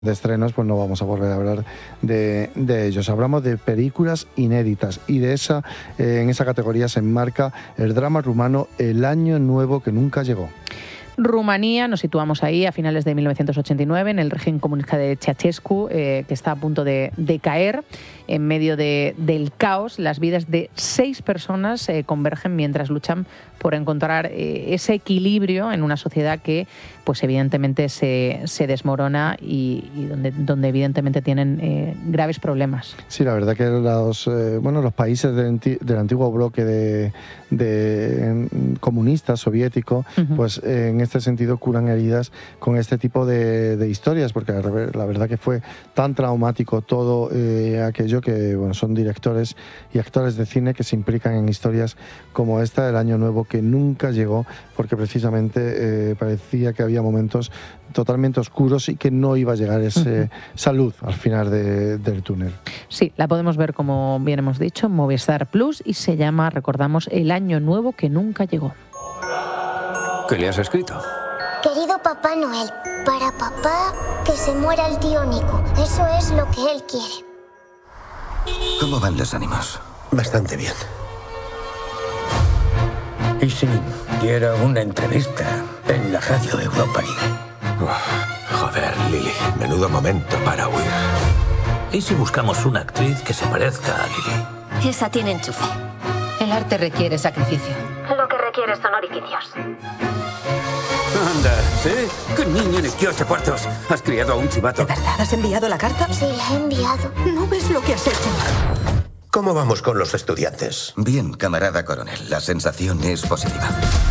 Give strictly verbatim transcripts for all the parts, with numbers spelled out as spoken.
de estrenos, pues no vamos a volver a hablar de, de ellos. Hablamos de películas inéditas y de esa, eh, en esa categoría se enmarca el drama rumano El año nuevo que nunca llegó. Rumanía, nos situamos ahí a finales de mil novecientos ochenta y nueve, en el régimen comunista de Ceausescu, eh, que está a punto de, de caer. En medio de, del caos, las vidas de seis personas eh, convergen mientras luchan por encontrar eh, ese equilibrio en una sociedad que, pues evidentemente, se, se desmorona y, y donde, donde evidentemente tienen eh, graves problemas. Sí, la verdad que los, eh, bueno, los países del, del antiguo bloque de, de comunista soviético, uh-huh. pues eh, en este sentido curan heridas con este tipo de, de historias, porque la, la verdad que fue tan traumático todo eh, aquello que bueno, son directores y actores de cine que se implican en historias como esta, El año nuevo que nunca llegó, porque precisamente eh, parecía que había momentos totalmente oscuros y que no iba a llegar ese, uh-huh. esa luz al final de, del túnel. Sí, la podemos ver, como bien hemos dicho, en Movistar Plus, y se llama, recordamos, El año nuevo que nunca llegó. ¿Qué le has escrito? Querido Papá Noel, para papá que se muera el tío Nico. Eso es lo que él quiere. ¿Cómo van los ánimos? Bastante bien. ¿Y si diera una entrevista en la radio Europa Libre? Uf, joder, Lily, menudo momento para huir. ¿Y si buscamos una actriz que se parezca a Lily? Esa tiene enchufe. El arte requiere sacrificio. Lo que requiere son orificios. Anda, ¿sí? ¿Qué niño ni qué ocho cuartos? ¿Has criado a un chivato? ¿De verdad has enviado la carta? Sí, la he enviado. ¿No ves lo que has hecho? ¿Cómo vamos con los estudiantes? Bien, camarada coronel. La sensación es positiva.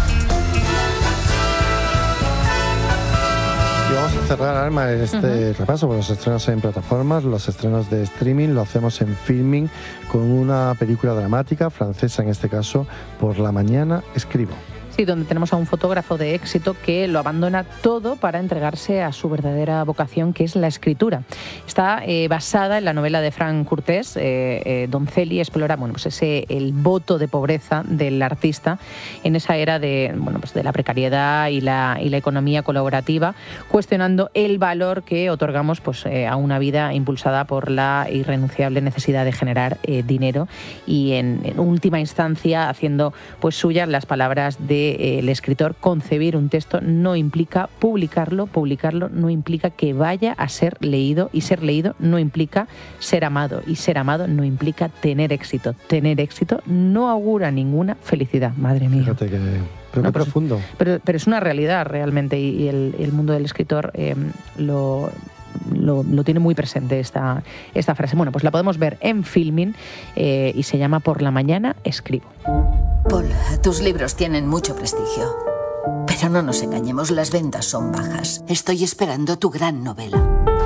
Y vamos a cerrar, Alma, este uh-huh. repaso por los estrenos en plataformas, los estrenos de streaming. Lo hacemos en Filming con una película dramática, francesa en este caso, Por la mañana escribo. Sí, donde tenemos a un fotógrafo de éxito que lo abandona todo para entregarse a su verdadera vocación, que es la escritura. Está eh, basada en la novela de Frank Curtés, eh, eh, Donzelli, explora bueno, pues ese, el voto de pobreza del artista en esa era de, bueno, pues de la precariedad y la, y la economía colaborativa, cuestionando el valor que otorgamos pues, eh, a una vida impulsada por la irrenunciable necesidad de generar eh, dinero y, en, en última instancia, haciendo pues, suyas las palabras de el escritor: concebir un texto no implica publicarlo, publicarlo no implica que vaya a ser leído, y ser leído no implica ser amado, y ser amado no implica tener éxito. Tener éxito no augura ninguna felicidad. Madre mía. Fíjate que... Pero no, qué profundo. Pero, pero es una realidad realmente, y el, el mundo del escritor eh, lo... Lo, lo tiene muy presente esta, esta frase. Bueno, pues la podemos ver en Filming eh, y se llama Por la mañana escribo. Paul, tus libros tienen mucho prestigio. Pero no nos engañemos, las ventas son bajas. Estoy esperando tu gran novela.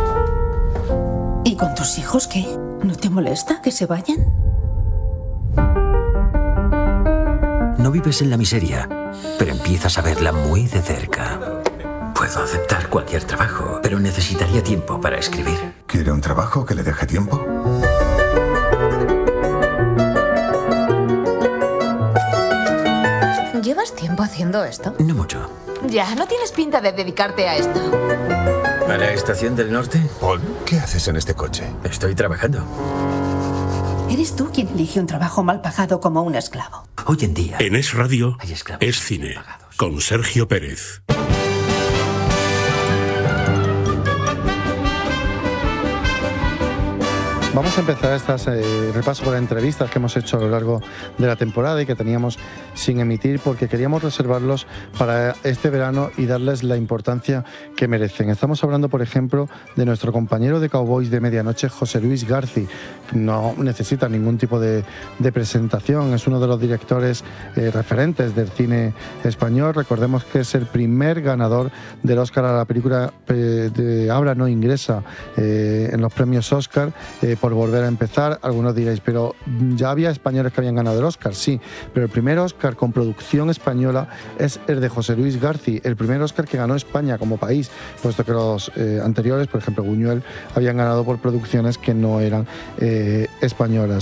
¿Y con tus hijos qué? ¿No te molesta que se vayan? No vives en la miseria, pero empiezas a verla muy de cerca. Puedo aceptar cualquier trabajo, pero necesitaría tiempo para escribir. ¿Quiere un trabajo que le deje tiempo? ¿Llevas tiempo haciendo esto? No mucho. Ya, no tienes pinta de dedicarte a esto. ¿A la estación del norte? Paul, ¿qué haces en este coche? Estoy trabajando. Eres tú quien elige un trabajo mal pagado como un esclavo. Hoy en día... En Es Radio, Es Cine, con Sergio Pérez. Vamos a empezar este eh, repaso por entrevistas que hemos hecho a lo largo de la temporada y que teníamos sin emitir porque queríamos reservarlos para este verano y darles la importancia que merecen. Estamos hablando, por ejemplo, de nuestro compañero de Cowboys de Medianoche, José Luis García. No necesita ningún tipo de, de presentación, es uno de los directores eh, referentes del cine español. Recordemos que es el primer ganador del Oscar a la película eh, de habla no inglesa eh, en los premios Oscar, eh, por Volver a empezar. Algunos diréis, pero ya había españoles que habían ganado el Oscar, sí, pero el primer Oscar con producción española es el de José Luis García, el primer Oscar que ganó España como país, puesto que los eh, anteriores, por ejemplo Buñuel, habían ganado por producciones que no eran eh, españolas.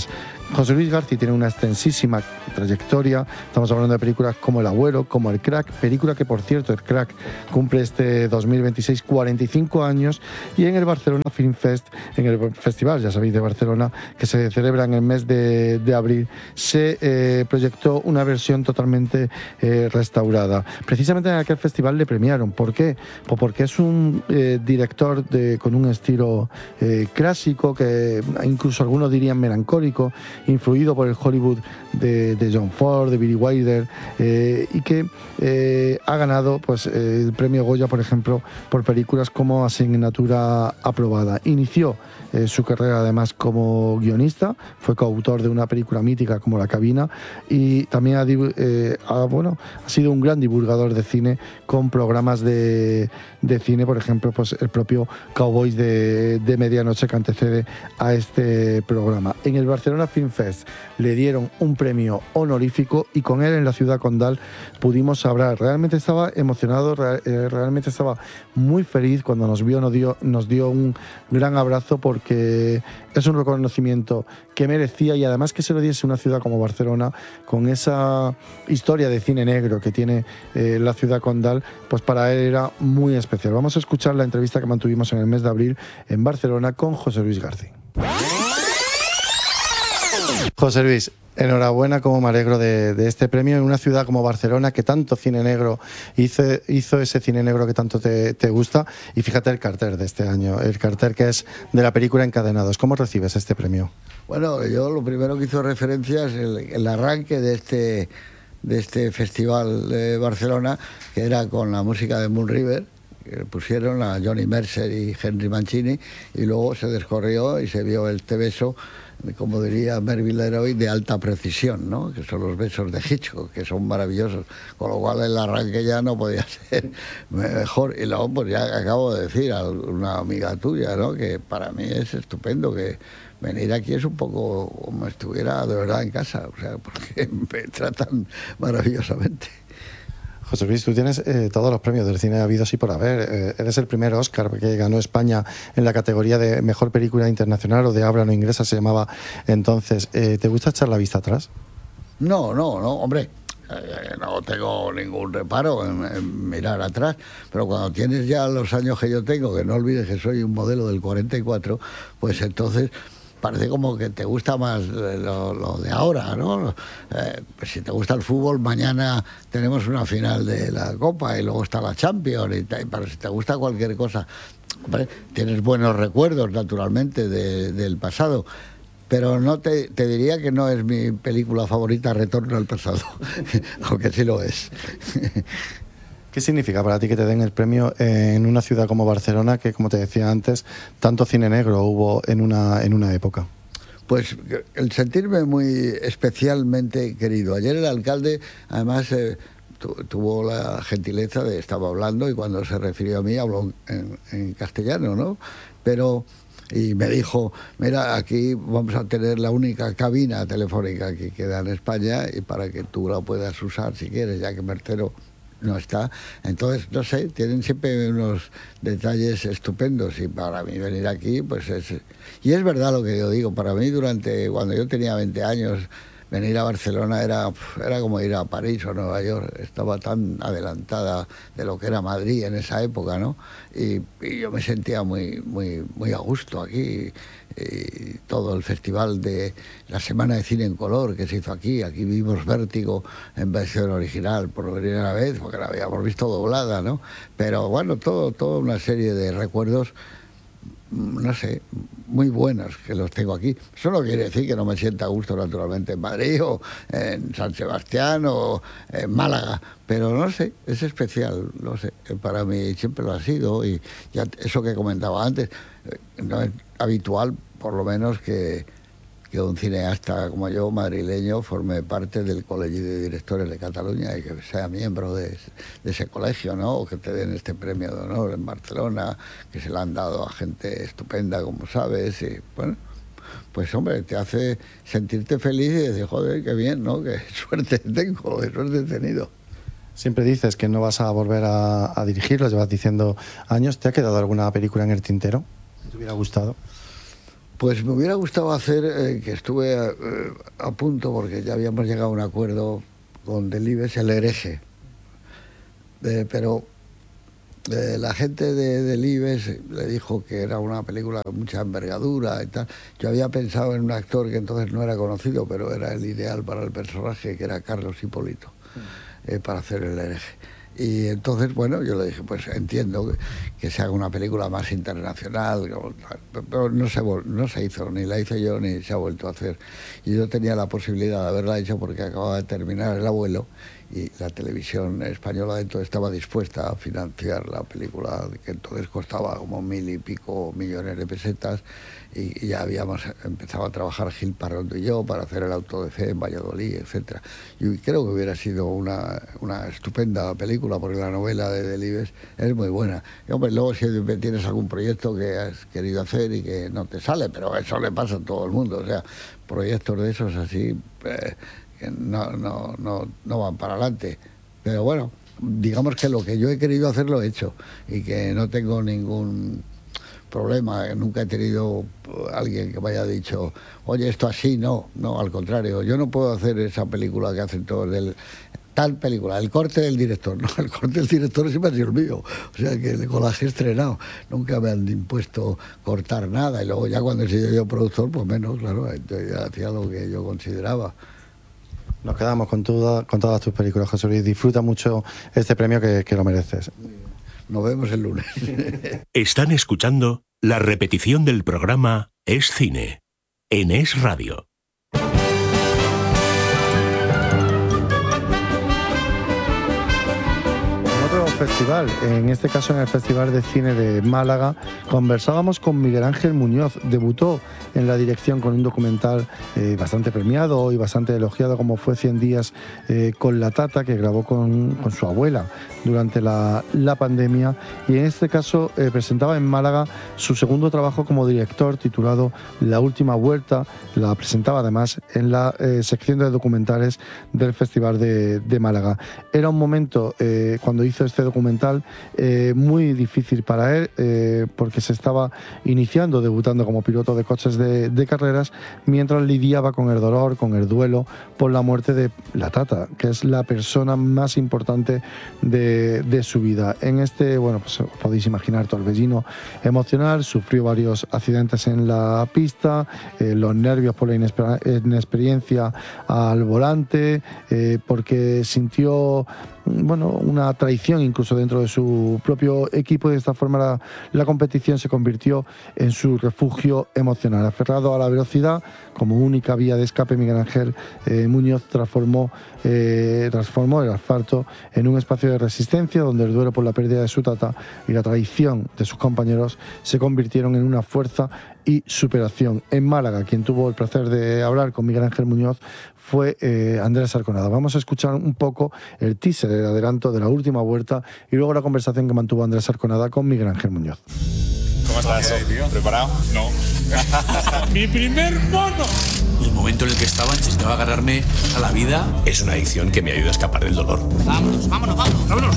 José Luis García tiene una extensísima trayectoria, estamos hablando de películas como El Abuelo, como El Crack, película que por cierto El Crack cumple este dos mil veintiséis cuarenta y cinco años, y en el Barcelona Film Fest, en el festival, ya sabéis, de Barcelona, que se celebra en el mes de, de abril, se eh, proyectó una versión totalmente eh, restaurada. Precisamente en aquel festival le premiaron. ¿Por qué? Pues porque es un eh, director de, con un estilo eh, clásico, que incluso algunos dirían melancólico, influido por el Hollywood de, de John Ford, de Billy Wilder, eh, y que eh, ha ganado pues, eh, el premio Goya, por ejemplo, por películas como Asignatura Aprobada. Inició eh, su carrera además como guionista, fue coautor de una película mítica como La Cabina, y también ha, eh, ha, bueno, ha sido un gran divulgador de cine con programas de, de cine, por ejemplo, pues el propio Cowboys de, de Medianoche, que antecede a este programa. En el Barcelona Film Fest le dieron un premio honorífico, y con él en la Ciudad Condal pudimos hablar. Realmente estaba emocionado, realmente estaba muy feliz cuando nos vio, nos dio, nos dio un gran abrazo, porque es un reconocimiento que merecía, y además que se lo diese una ciudad como Barcelona, con esa historia de cine negro que tiene eh, la Ciudad Condal, pues para él era muy especial. Vamos a escuchar la entrevista que mantuvimos en el mes de abril en Barcelona con José Luis García. José Luis, enhorabuena, como me alegro de, de este premio en una ciudad como Barcelona, que tanto cine negro hizo, hizo ese cine negro que tanto te, te gusta. Y fíjate el cartel de este año, el cartel que es de la película Encadenados. ¿Cómo recibes este premio? Bueno, yo lo primero que hizo referencia es el, el arranque de este, de este festival de Barcelona, que era con la música de Moon River, que pusieron a Johnny Mercer y Henry Mancini, y luego se descorrió y se vio este beso, como diría Melville Leroy, de alta precisión, ¿no? Que son los besos de Hitchcock, que son maravillosos, con lo cual el arranque ya no podía ser mejor. Y luego, pues ya acabo de decir a una amiga tuya, ¿no? Que para mí es estupendo, que venir aquí es un poco como estuviera de verdad en casa, o sea, porque me tratan maravillosamente. José Luis, tú tienes eh, todos los premios del cine habidos y por haber. Eh, eres el primer Oscar que ganó España en la categoría de Mejor Película Internacional, o de Habla No Inglesa se llamaba entonces. Eh, ¿Te gusta echar la vista atrás? No, no, no, hombre. Eh, no tengo ningún reparo en, en mirar atrás, pero cuando tienes ya los años que yo tengo, que no olvides que soy un modelo del cuarenta y cuatro, pues entonces parece como que te gusta más lo, lo de ahora, ¿no? Eh, pues si te gusta el fútbol, mañana tenemos una final de la Copa y luego está la Champions, y te, pero si te gusta cualquier cosa, hombre, tienes buenos recuerdos, naturalmente, de, del pasado. Pero no te, te diría que no es mi película favorita, Retorno al pasado, aunque sí lo es. ¿Qué significa para ti que te den el premio en una ciudad como Barcelona, que, como te decía antes, tanto cine negro hubo en una, en una época? Pues el sentirme muy especialmente querido. Ayer el alcalde, además, eh, tu, tuvo la gentileza de, estaba hablando, y cuando se refirió a mí habló en, en castellano, ¿no? Pero... y me dijo, mira, aquí vamos a tener la única cabina telefónica que queda en España, y para que tú la puedas usar si quieres, ya que Mercero no está. Entonces, no sé, tienen siempre unos detalles estupendos, y para mí venir aquí, pues es... Y es verdad lo que yo digo, para mí durante, cuando yo tenía veinte años, venir a Barcelona era, era como ir a París o Nueva York. Estaba tan adelantada de lo que era Madrid en esa época, ¿no? Y, y yo me sentía muy, muy, muy a gusto aquí. Y todo el festival de la Semana de Cine en Color que se hizo aquí. Aquí vimos Vértigo en versión original por primera vez, porque la habíamos visto doblada, ¿no? Pero bueno, todo, toda una serie de recuerdos, no sé, muy buenos que los tengo aquí. Eso no quiere decir que no me sienta a gusto, naturalmente, en Madrid o en San Sebastián o en Málaga, pero no sé, es especial, no sé, para mí siempre lo ha sido. Y ya eso que comentaba antes, no es habitual, por lo menos, que, que un cineasta como yo, madrileño, forme parte del Colegio de Directores de Cataluña y que sea miembro de, de ese colegio, ¿no? O que te den este premio de honor en Barcelona, que se le han dado a gente estupenda, como sabes. Y bueno, pues hombre, te hace sentirte feliz y decir, joder, qué bien, ¿no? Qué suerte tengo, qué suerte he tenido. Siempre dices que no vas a volver a, a dirigirlo, llevas diciendo años. ¿Te ha quedado alguna película en el tintero? ¿Te hubiera gustado? Pues me hubiera gustado hacer, eh, que estuve a, a punto, porque ya habíamos llegado a un acuerdo con Delibes, El hereje. Eh, pero eh, la gente de Delibes le dijo que era una película de mucha envergadura y tal. Yo había pensado en un actor que entonces no era conocido, pero era el ideal para el personaje, que era Carlos Hipólito, eh, para hacer El hereje. Y entonces, bueno, yo le dije, pues entiendo que, que se haga una película más internacional, pero no se, no se hizo, ni la hice yo, ni se ha vuelto a hacer. Y yo tenía la posibilidad de haberla hecho porque acababa de terminar El abuelo y la televisión española entonces estaba dispuesta a financiar la película, que entonces costaba como mil y pico millones de pesetas, y, y ya habíamos empezado a trabajar Gil Parrondo y yo para hacer El auto de fe en Valladolid, etcétera. Y creo que hubiera sido una, una estupenda película, porque la novela de Delibes es muy buena. Y hombre, luego si tienes algún proyecto que has querido hacer y que no te sale, pero eso le pasa a todo el mundo, o sea, proyectos de esos así... Eh, No, no, no, no van para adelante. Pero bueno, digamos que lo que yo he querido hacer lo he hecho y que no tengo ningún problema. Nunca he tenido alguien que me haya dicho, oye, esto así, no, no, al contrario. Yo no puedo hacer esa película que hacen todos del... Tal película, el corte del director, no, el corte del director siempre ha sido el mío, o sea que el colaje estrenado, nunca me han impuesto cortar nada, y luego ya cuando he sido yo productor, pues menos, claro, yo ya hacía lo que yo consideraba. Nos quedamos con, toda, con todas tus películas, José Luis. Disfruta mucho este premio que, que lo mereces. Nos vemos el lunes. Están escuchando la repetición del programa Es Cine, en Es Radio. Festival, en este caso en el Festival de Cine de Málaga, conversábamos con Miguel Ángel Muñoz. Debutó en la dirección con un documental eh, bastante premiado y bastante elogiado, como fue cien días eh, con la Tata, que grabó con, con su abuela durante la, la pandemia, y en este caso eh, presentaba en Málaga su segundo trabajo como director, titulado La última vuelta. La presentaba además en la eh, sección de documentales del Festival de, de Málaga. Era un momento, eh, cuando hizo este documental, eh, muy difícil para él, eh, porque se estaba iniciando, debutando como piloto de coches de, de carreras, mientras lidiaba con el dolor, con el duelo por la muerte de la Tata, que es la persona más importante de, de su vida. En este, bueno, pues podéis imaginar, torbellino emocional, sufrió varios accidentes en la pista, eh, los nervios por la inesper- inexperiencia al volante, eh, porque sintió, bueno, una traición incluso dentro de su propio equipo, y de esta forma la, la competición se convirtió en su refugio emocional. Aferrado a la velocidad como única vía de escape, Miguel Ángel eh, Muñoz transformó, eh, transformó el asfalto en un espacio de resistencia, donde el duelo por la pérdida de su Tata y la traición de sus compañeros se convirtieron en una fuerza y superación. En Málaga, quien tuvo el placer de hablar con Miguel Ángel Muñoz fue eh, Andrés Arconada. Vamos a escuchar un poco el teaser, el adelanto de La última vuelta, y luego la conversación que mantuvo Andrés Arconada con Miguel Ángel Muñoz. ¿Cómo estás? Okay, tío. ¿Preparado? No. ¡Mi primer mono! El momento en el que estaba necesitaba agarrarme a la vida. Es una adicción que me ayuda a escapar del dolor. Vámonos, vámonos, vámonos, vámonos.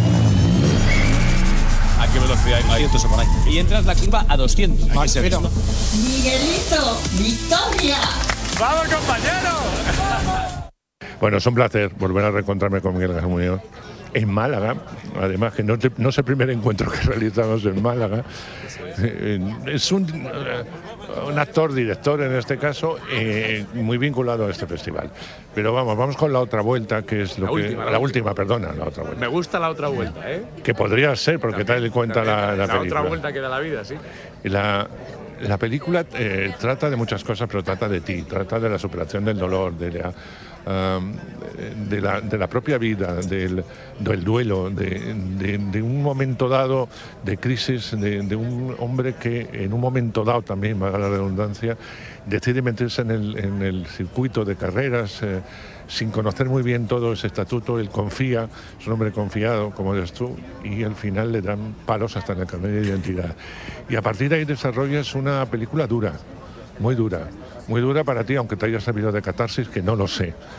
¿A qué velocidad? A doscientos o por ahí. Y entras la curva a doscientos. Más pero... Miguelito, Victoria. ¡Vamos, compañeros! Bueno, es un placer volver a reencontrarme con Miguel Ángel Muñoz en Málaga. Además, que no, te, no es el primer encuentro que realizamos en Málaga. Es un, un actor, director en este caso, eh, muy vinculado a este festival. Pero vamos, vamos con La otra vuelta, que es lo la que... Última, la, la última, perdona, La otra vuelta. Me gusta La otra vuelta, ¿eh? Que podría ser, porque tal y cuenta la, la, la película. La otra vuelta que da la vida, sí. Y la... La película eh, trata de muchas cosas, pero trata de ti, trata de la superación del dolor, de la, um, de la, de la propia vida, del, del duelo, de, de, de un momento dado de crisis, de, de un hombre que en un momento dado también, valga la redundancia, decide meterse en el, en el circuito de carreras, eh, sin conocer muy bien todo ese estatuto. Él confía, es un hombre confiado, como eres tú, y al final le dan palos hasta en el carnet de identidad. Y a partir de ahí desarrollas una película dura, muy dura, muy dura para ti, aunque te haya servido de catarsis, que no lo sé.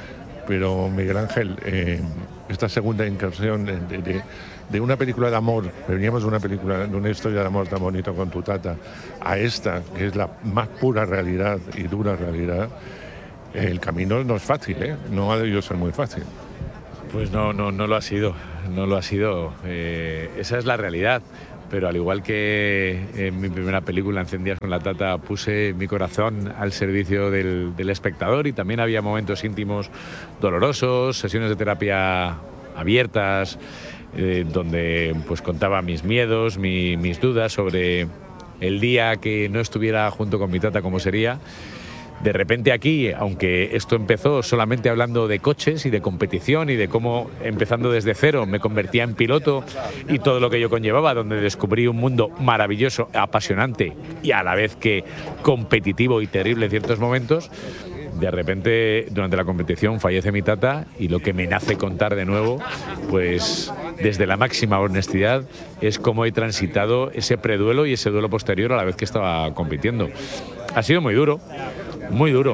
pero Miguel Ángel, eh, esta segunda incursión de, de, de una película de amor, veníamos de una película, de una historia de amor tan bonito con tu tata, a esta, que es la más pura realidad y dura realidad, el camino no es fácil, ¿eh? No ha debido ser muy fácil. Pues no, no, no lo ha sido, no lo ha sido. Eh, esa es la realidad. Pero al igual que en mi primera película, Encendías con la Tata, puse mi corazón al servicio del, del espectador, y también había momentos íntimos dolorosos, sesiones de terapia abiertas, eh, donde pues contaba mis miedos, mi, mis dudas sobre el día que no estuviera junto con mi tata, cómo sería. De repente aquí, aunque esto empezó solamente hablando de coches y de competición y de cómo, empezando desde cero, me convertía en piloto y todo lo que yo conllevaba, donde descubrí un mundo maravilloso, apasionante y a la vez que competitivo y terrible en ciertos momentos, de repente durante la competición fallece mi tata, y lo que me nace contar de nuevo, pues desde la máxima honestidad, es cómo he transitado ese preduelo y ese duelo posterior a la vez que estaba compitiendo. Ha sido muy duro, muy duro,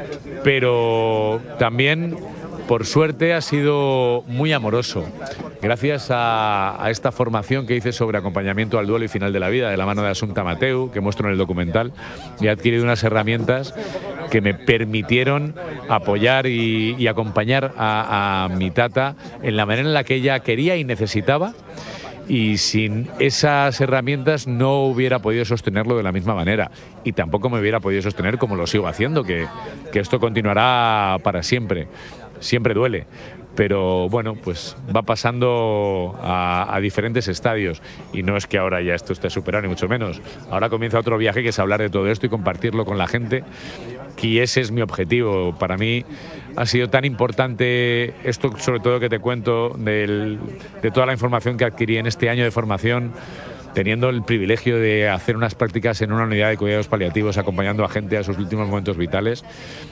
pero también, por suerte, ha sido muy amoroso. Gracias a, a esta formación que hice sobre acompañamiento al duelo y final de la vida, de la mano de Asunta Mateu, que muestro en el documental, he adquirido unas herramientas que me permitieron apoyar y, y acompañar a, a mi tata en la manera en la que ella quería y necesitaba. Y sin esas herramientas no hubiera podido sostenerlo de la misma manera, y tampoco me hubiera podido sostener como lo sigo haciendo, que, que esto continuará para siempre. Siempre duele, pero bueno, pues va pasando a, a diferentes estadios, y no es que ahora ya esto esté superado, ni mucho menos. Ahora comienza otro viaje, que es hablar de todo esto y compartirlo con la gente, y ese es mi objetivo. Para mí ha sido tan importante esto, sobre todo que te cuento, del, de toda la información que adquirí en este año de formación, teniendo el privilegio de hacer unas prácticas en una unidad de cuidados paliativos, acompañando a gente a sus últimos momentos vitales,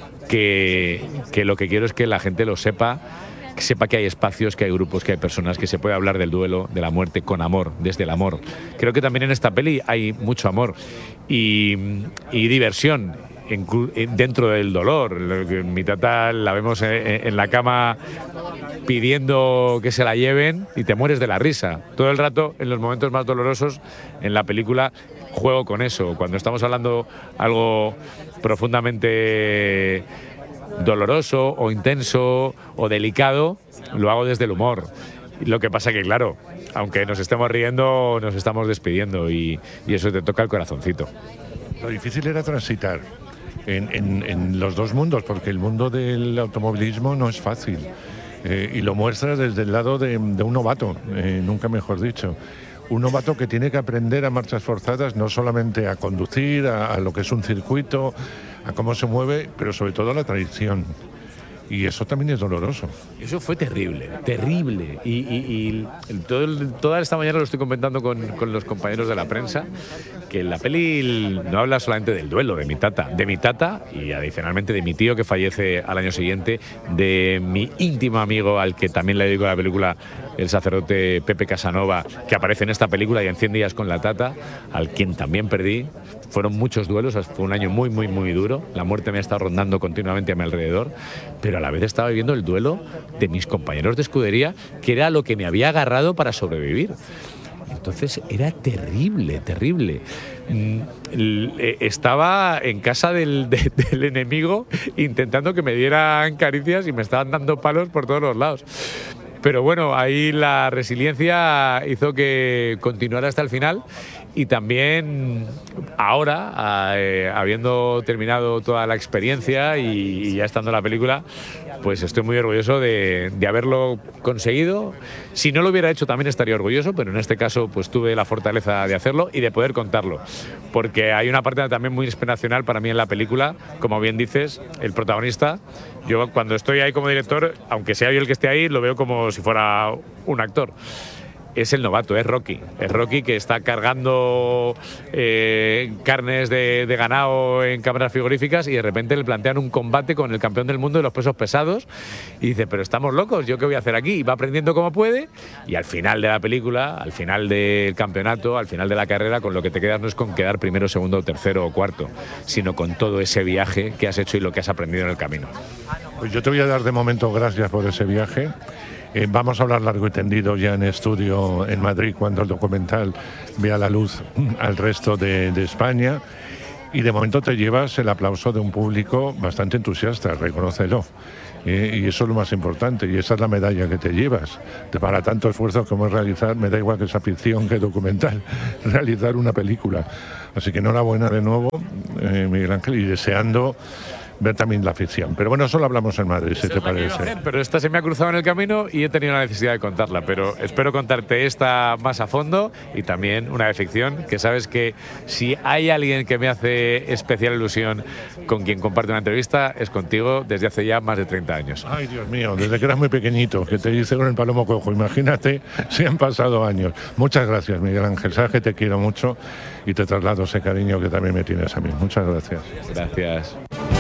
que, que lo que quiero es que la gente lo sepa, que sepa que hay espacios, que hay grupos, que hay personas, que se puede hablar del duelo, de la muerte con amor, desde el amor. Creo que también en esta peli hay mucho amor y, y diversión dentro del dolor. Mi tata la vemos en la cama pidiendo que se la lleven y te mueres de la risa. Todo el rato, en los momentos más dolorosos, en la película juego con eso. Cuando estamos hablando algo profundamente doloroso o intenso o delicado, lo hago desde el humor. Lo que pasa que, claro, aunque nos estemos riendo, nos estamos despidiendo, y, y eso te toca el corazoncito. Lo difícil era transitar En, en, en los dos mundos, porque el mundo del automovilismo no es fácil, eh, y lo muestras desde el lado de, de un novato, eh, nunca mejor dicho, un novato que tiene que aprender a marchas forzadas, no solamente a conducir, a, a lo que es un circuito, a cómo se mueve, pero sobre todo a la traición. Y eso también es doloroso. Eso fue terrible, terrible. Y, y, y todo el, toda esta mañana lo estoy comentando con, con los compañeros de la prensa, que la peli no habla solamente del duelo de mi tata, de mi tata y adicionalmente de mi tío, que fallece al año siguiente, de mi íntimo amigo, al que también le dedico a la película, el sacerdote Pepe Casanova, que aparece en esta película y en cien días con la tata, al quien también perdí. Fueron muchos duelos, fue un año muy, muy, muy duro. La muerte me ha estado rondando continuamente a mi alrededor, pero a la vez estaba viviendo el duelo de mis compañeros de escudería, que era lo que me había agarrado para sobrevivir. Entonces era terrible, terrible. Estaba en casa del, de, del enemigo intentando que me dieran caricias y me estaban dando palos por todos los lados. Pero bueno, ahí la resiliencia hizo que continuara hasta el final, y también ahora, eh, habiendo terminado toda la experiencia y, y ya estando en la película, pues estoy muy orgulloso de, de haberlo conseguido. Si no lo hubiera hecho también estaría orgulloso, pero en este caso pues tuve la fortaleza de hacerlo y de poder contarlo, porque hay una parte también muy inspiracional para mí en la película. Como bien dices, el protagonista, yo cuando estoy ahí como director, aunque sea yo el que esté ahí, lo veo como si fuera un actor. Es el novato, es Rocky. Es Rocky, que está cargando eh, carnes de, de ganado en cámaras frigoríficas, y de repente le plantean un combate con el campeón del mundo de los pesos pesados y dice, pero estamos locos, ¿yo qué voy a hacer aquí? Y va aprendiendo como puede, y al final de la película, al final del campeonato, al final de la carrera, con lo que te quedas no es con quedar primero, segundo, tercero o cuarto, sino con todo ese viaje que has hecho y lo que has aprendido en el camino. Pues yo te voy a dar de momento gracias por ese viaje. Eh, vamos a hablar largo y tendido ya en estudio en Madrid cuando el documental vea la luz al resto de, de España. Y de momento te llevas el aplauso de un público bastante entusiasta, reconócelo. Eh, y eso es lo más importante, y esa es la medalla que te llevas. De para tanto esfuerzo como es realizar, me da igual que sea ficción que documental, realizar una película. Así que enhorabuena de nuevo, eh, Miguel Ángel, y deseando ver también la ficción. Pero bueno, eso lo hablamos en Madrid, si te parece. Hacer, pero esta se me ha cruzado en el camino y he tenido la necesidad de contarla. Pero espero contarte esta más a fondo y también una de ficción, que sabes que si hay alguien que me hace especial ilusión con quien comparte una entrevista, es contigo desde hace ya más de treinta años. Ay, Dios mío, desde que eras muy pequeñito, que te hice con el palomo cojo. Imagínate si han pasado años. Muchas gracias, Miguel Ángel. Sabes que te quiero mucho y te traslado ese cariño que también me tienes a mí. Muchas gracias. Gracias.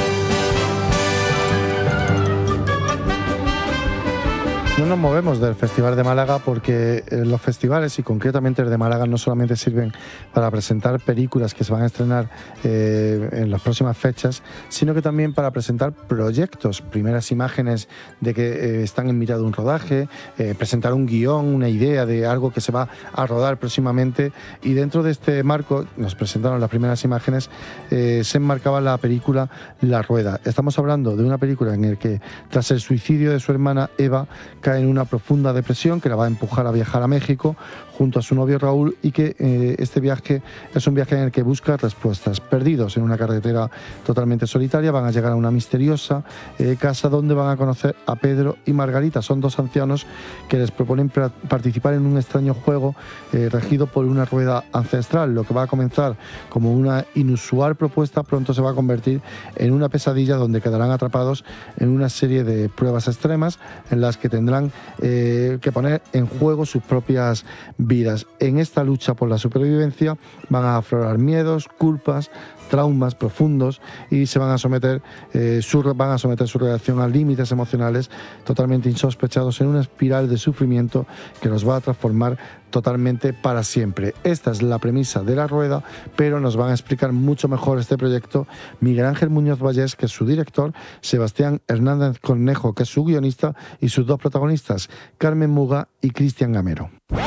No nos movemos del Festival de Málaga porque los festivales, y concretamente el de Málaga, no solamente sirven para presentar películas que se van a estrenar eh, en las próximas fechas, sino que también para presentar proyectos, primeras imágenes de que eh, están en mitad de un rodaje, eh, presentar un guión, una idea de algo que se va a rodar próximamente, y dentro de este marco nos presentaron las primeras imágenes, eh, se enmarcaba la película La Rueda. Estamos hablando de una película en la que tras el suicidio de su hermana Eva, cae en una profunda depresión que la va a empujar a viajar a México junto a su novio Raúl, y que eh, este viaje es un viaje en el que busca respuestas. Perdidos en una carretera totalmente solitaria, van a llegar a una misteriosa eh, casa donde van a conocer a Pedro y Margarita. Son dos ancianos que les proponen pra- participar en un extraño juego eh, regido por una rueda ancestral. Lo que va a comenzar como una inusual propuesta pronto se va a convertir en una pesadilla donde quedarán atrapados en una serie de pruebas extremas en las que tendrán eh, que poner en juego sus propias vidas. En esta lucha por la supervivencia van a aflorar miedos, culpas, traumas profundos, y se van a someter eh, su, van a someter su reacción a límites emocionales totalmente insospechados en una espiral de sufrimiento que los va a transformar totalmente para siempre. Esta es la premisa de La Rueda, pero nos van a explicar mucho mejor este proyecto Miguel Ángel Muñoz Vallés, que es su director, Sebastián Hernández Cornejo, que es su guionista, y sus dos protagonistas, Carmen Muga y Cristian Gamero.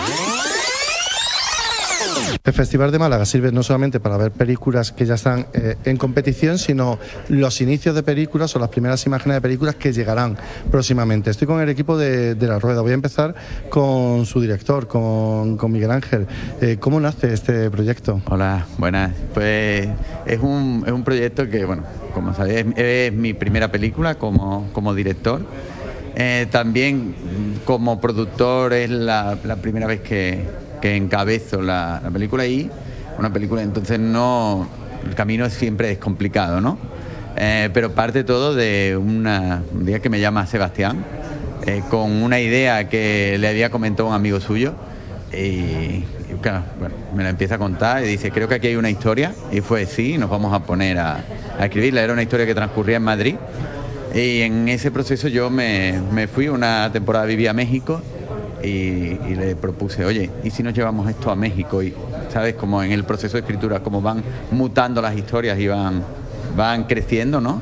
El Festival de Málaga sirve no solamente para ver películas que ya están eh, en competición, sino los inicios de películas o las primeras imágenes de películas que llegarán próximamente. Estoy con el equipo de, de La Rueda. Voy a empezar con su director, con, con Miguel Ángel. Eh, ¿Cómo nace este proyecto? Hola, buenas. Pues es un, es un proyecto que, bueno, como sabéis, es, es mi primera película como, como director. Eh, también como productor es la, la primera vez que... que encabezo la, la película, y una película, entonces no, el camino siempre es complicado, ¿no? Eh, pero parte todo de una, un día que me llama Sebastián eh, con una idea que le había comentado un amigo suyo, y, y claro, bueno, me la empieza a contar y dice, creo que aquí hay una historia, y fue sí, nos vamos a poner a, a escribirla. Era una historia que transcurría en Madrid, y en ese proceso yo me, me fui una temporada, vivía a México. Y, y le propuse, oye, ¿y si nos llevamos esto a México? Y, ¿sabes? Como en el proceso de escritura, como van mutando las historias y van, van creciendo, ¿no?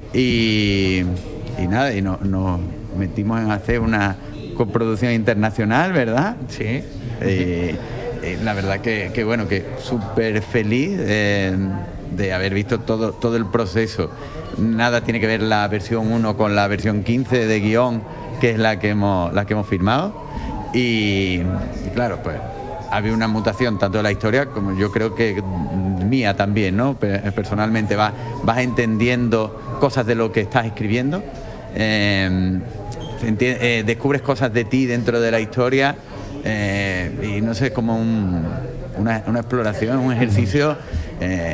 Y, y nada, y nos no metimos en hacer una coproducción internacional, ¿verdad? Sí. Eh, eh, la verdad que, que bueno, que súper feliz eh, de haber visto todo, todo el proceso. Nada tiene que ver la versión uno con la versión quince de guión, que es la que hemos, la que hemos firmado. Y, y claro, pues había una mutación tanto de la historia como yo creo que mía también, ¿no? Personalmente vas, vas entendiendo cosas de lo que estás escribiendo, eh, eh, descubres cosas de ti dentro de la historia, eh, y no sé, como un, una, una exploración, un ejercicio, eh,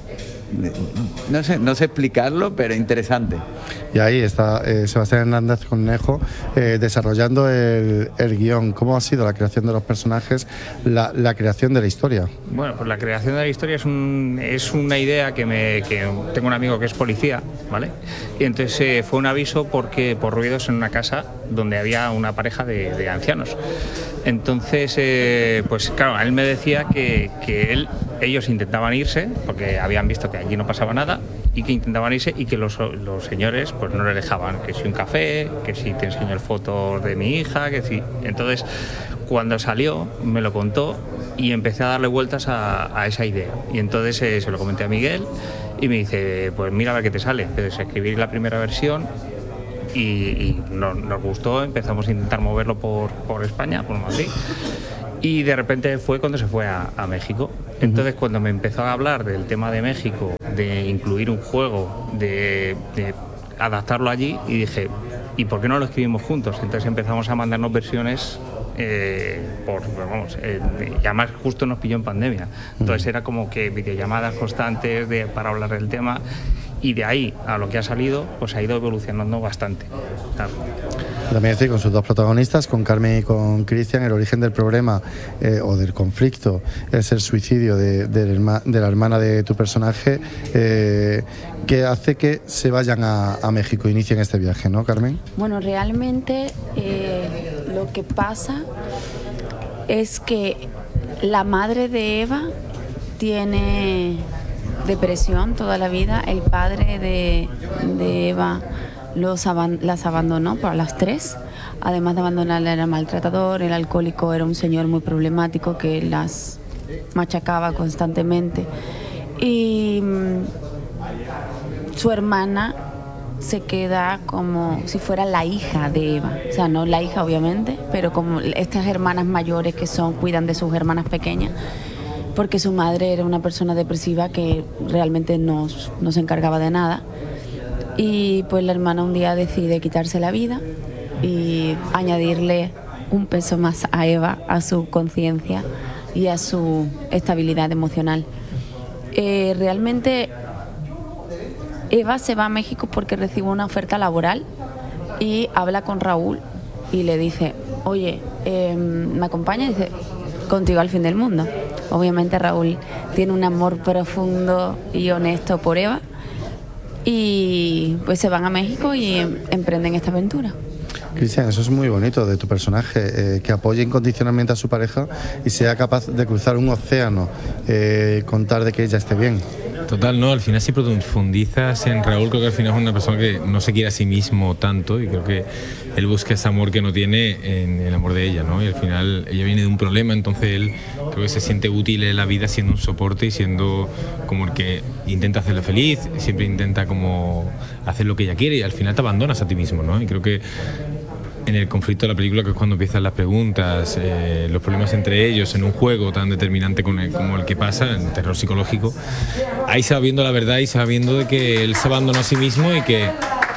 no sé, no sé explicarlo, pero interesante. Y ahí está eh, Sebastián Hernández Cornejo eh, desarrollando el, el guión. ¿Cómo ha sido la creación de los personajes, la, la creación de la historia? Bueno, pues la creación de la historia es, un, es una idea que, me, que tengo un amigo que es policía, ¿vale? Y entonces eh, fue un aviso porque por ruidos en una casa donde había una pareja de, de ancianos. Entonces, eh, pues claro, él me decía que, que él ellos intentaban irse porque habían visto que allí no pasaba nada y que intentaban irse y que los, los señores pues no les dejaban, que si un café, que si te enseño fotos de mi hija, que si... Entonces, cuando salió, me lo contó y empecé a darle vueltas a, a esa idea. Y entonces eh, se lo comenté a Miguel y me dice, pues mira a ver qué te sale. Entonces escribí la primera versión y, y nos, nos gustó, empezamos a intentar moverlo por, por España, por Madrid. Y de repente fue cuando se fue a, a México. Entonces cuando me empezó a hablar del tema de México, de incluir un juego, de, de adaptarlo allí, y dije, ¿y por qué no lo escribimos juntos? Entonces empezamos a mandarnos versiones, eh, por, vamos, eh, y además justo nos pilló en pandemia. Entonces era como que videollamadas constantes de, para hablar del tema, y de ahí a lo que ha salido, pues ha ido evolucionando bastante. Claro. También estoy con sus dos protagonistas, con Carmen y con Cristian. El origen del problema eh, o del conflicto es el suicidio de, de, de la hermana de tu personaje, eh, que hace que se vayan a, a México, inicien este viaje, ¿no, Carmen? Bueno, realmente eh, lo que pasa es que la madre de Eva tiene depresión toda la vida. El padre de, de Eva los aban- las abandonó para las tres. Además de abandonarla, era maltratador, el alcohólico, era un señor muy problemático que las machacaba constantemente. Y mmm, su hermana se queda como si fuera la hija de Eva. O sea, no la hija obviamente, pero como estas hermanas mayores que son, cuidan de sus hermanas pequeñas, porque su madre era una persona depresiva que realmente no, no se encargaba de nada. Y pues la hermana un día decide quitarse la vida y añadirle un peso más a Eva, a su conciencia y a su estabilidad emocional. Eh, realmente Eva se va a México porque recibe una oferta laboral y habla con Raúl y le dice, oye, eh, ¿me acompaña? Y dice, contigo al fin del mundo. Obviamente Raúl tiene un amor profundo y honesto por Eva. Y pues se van a México y em- emprenden esta aventura. Cristian, eso es muy bonito de tu personaje, eh, que apoye incondicionalmente a su pareja y sea capaz de cruzar un océano eh, con tal de que ella esté bien. Total, no, al final si profundizas en Raúl, creo que al final es una persona que no se quiere a sí mismo tanto y creo que él busca ese amor que no tiene en el amor de ella, ¿no? Y al final ella viene de un problema, entonces él creo que se siente útil en la vida siendo un soporte y siendo como el que intenta hacerla feliz, siempre intenta como hacer lo que ella quiere y al final te abandonas a ti mismo, ¿no? Y creo que en el conflicto de la película, que es cuando empiezan las preguntas, eh, los problemas entre ellos, en un juego tan determinante con el, como el que pasa, en terror psicológico, ahí se va viendo la verdad y se va viendo de que él se abandonó a sí mismo y que,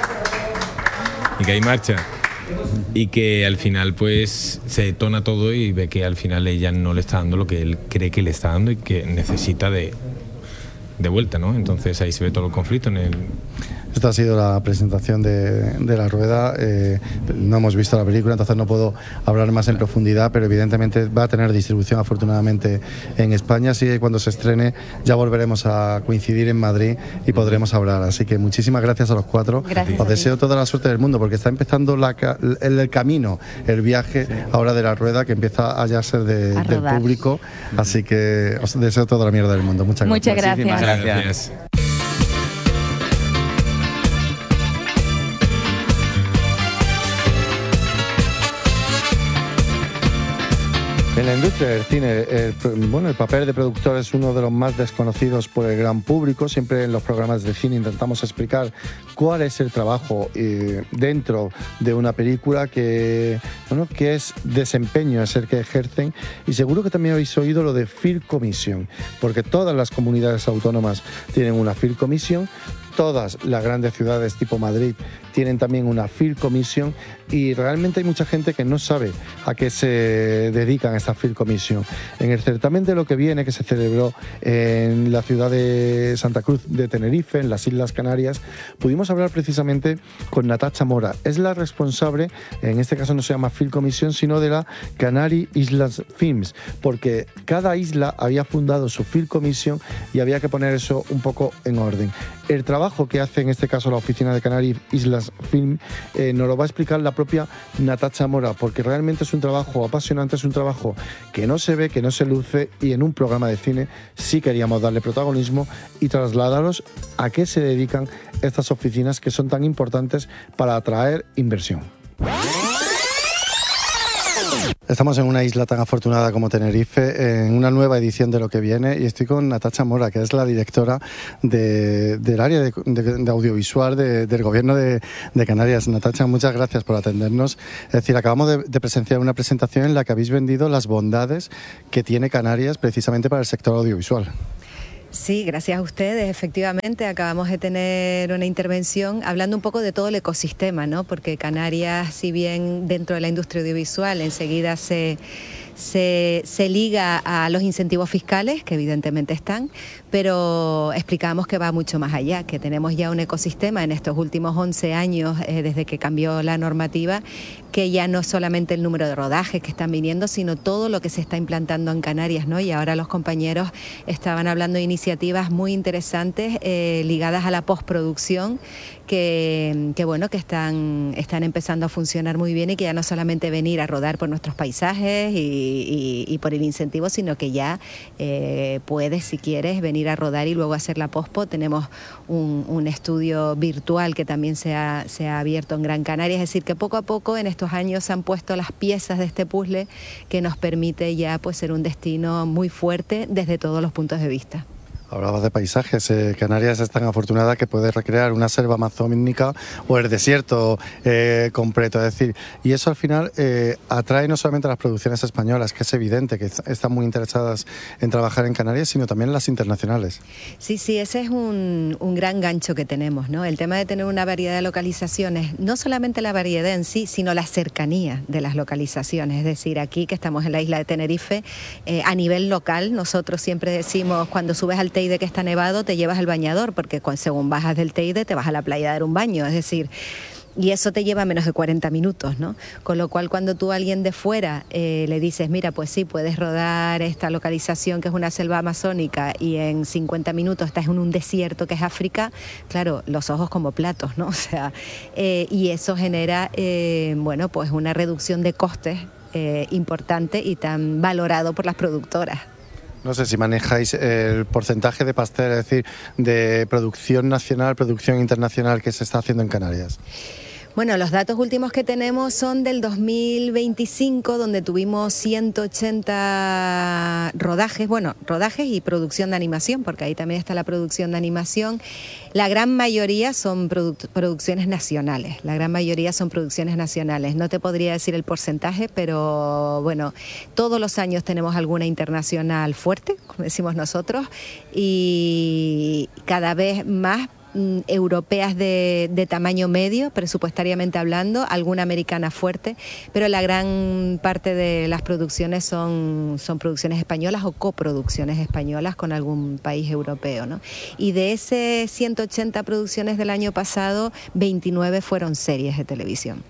y que hay marcha. Y que al final pues se detona todo y ve que al final ella no le está dando lo que él cree que le está dando y que necesita de, de vuelta, ¿no? Entonces ahí se ve todo el conflicto en el... Esta ha sido la presentación de, de La Rueda. Eh, no hemos visto la película, entonces no puedo hablar más en profundidad, pero evidentemente va a tener distribución afortunadamente en España, así que cuando se estrene ya volveremos a coincidir en Madrid y podremos hablar. Así que muchísimas gracias a los cuatro. Gracias. Os deseo toda la suerte del mundo porque está empezando la, el, el camino, el viaje sí. ahora de La Rueda, que empieza a ya ser de, del público. Así que os deseo toda la mierda del mundo. Muchas gracias. Muchas gracias. Muchas gracias. En la industria del cine, el, bueno, el papel de productor es uno de los más desconocidos por el gran público. Siempre en los programas de cine intentamos explicar cuál es el trabajo eh, dentro de una película, que, bueno, qué es desempeño, es el que ejercen. Y seguro que también habéis oído lo de Film Commission, porque todas las comunidades autónomas tienen una Film Commission. Todas las grandes ciudades tipo Madrid tienen también una Film Commission y realmente hay mucha gente que no sabe a qué se dedican estas Film Commission. En el certamen de lo que viene, que se celebró en la ciudad de Santa Cruz de Tenerife, en las Islas Canarias, pudimos hablar precisamente con Natacha Mora. Es la responsable, en este caso no se llama Film Commission, sino de la Canary Islas Films, porque cada isla había fundado su Film Commission y había que poner eso un poco en orden. El trabajo que hace en este caso la oficina de Canary Islas Islas Film, eh, nos lo va a explicar la propia Natacha Mora, porque realmente es un trabajo apasionante, es un trabajo que no se ve, que no se luce, y en un programa de cine sí queríamos darle protagonismo y trasladaros a qué se dedican estas oficinas que son tan importantes para atraer inversión. Estamos en una isla tan afortunada como Tenerife, en una nueva edición de Lo que viene, y estoy con Natacha Mora, que es la directora de, del área de, de, de audiovisual de, del Gobierno de, de Canarias. Natacha, muchas gracias por atendernos. Es decir, acabamos de, de presenciar una presentación en la que habéis vendido las bondades que tiene Canarias precisamente para el sector audiovisual. Sí, gracias a ustedes. Efectivamente, acabamos de tener una intervención hablando un poco de todo el ecosistema, ¿no? Porque Canarias, si bien dentro de la industria audiovisual enseguida se, se, se liga a los incentivos fiscales, que evidentemente están, pero explicamos que va mucho más allá, que tenemos ya un ecosistema en estos últimos once años, eh, desde que cambió la normativa, que ya no solamente el número de rodajes que están viniendo, sino todo lo que se está implantando en Canarias, ¿no? Y ahora los compañeros estaban hablando de iniciativas muy interesantes eh, ligadas a la postproducción, que, que bueno, que están, están empezando a funcionar muy bien, y que ya no solamente venir a rodar por nuestros paisajes y, y, y por el incentivo, sino que ya eh, puedes, si quieres, venir a rodar y luego hacer la pospo. Tenemos un, un estudio virtual que también se ha, se ha abierto en Gran Canaria, es decir, que poco a poco en estos años se han puesto las piezas de este puzzle que nos permite ya pues ser un destino muy fuerte desde todos los puntos de vista. Hablabas de paisajes, eh, Canarias es tan afortunada que puede recrear una selva amazónica o el desierto eh, completo, es decir, y eso al final eh, atrae no solamente a las producciones españolas, que es evidente que están muy interesadas en trabajar en Canarias, sino también las internacionales. Sí, sí, ese es un, un gran gancho que tenemos, ¿no? El tema de tener una variedad de localizaciones, no solamente la variedad en sí, sino la cercanía de las localizaciones, es decir, aquí que estamos en la isla de Tenerife, eh, a nivel local, nosotros siempre decimos, cuando subes al Teide que está nevado, te llevas el bañador, porque según bajas del Teide te vas a la playa a dar un baño, es decir, y eso te lleva menos de cuarenta minutos, ¿no? Con lo cual, cuando tú a alguien de fuera eh, le dices, mira, pues sí, puedes rodar esta localización que es una selva amazónica y en cincuenta minutos estás en un desierto que es África, claro, los ojos como platos, ¿no? O sea, eh, y eso genera, eh, bueno, pues una reducción de costes eh, importante y tan valorado por las productoras. No sé si manejáis el porcentaje de pastel, es decir, de producción nacional, producción internacional que se está haciendo en Canarias. Bueno, los datos últimos que tenemos son del dos mil veinticinco, donde tuvimos ciento ochenta rodajes, bueno, rodajes y producción de animación, porque ahí también está la producción de animación. La gran mayoría son produ producciones nacionales, la gran mayoría son producciones nacionales. No te podría decir el porcentaje, pero bueno, todos los años tenemos alguna internacional fuerte, como decimos nosotros, y cada vez más europeas de, de tamaño medio, presupuestariamente hablando, alguna americana fuerte, pero la gran parte de las producciones son, son producciones españolas o coproducciones españolas con algún país europeo, ¿no? Y de ese ciento ochenta producciones del año pasado, veintinueve fueron series de televisión.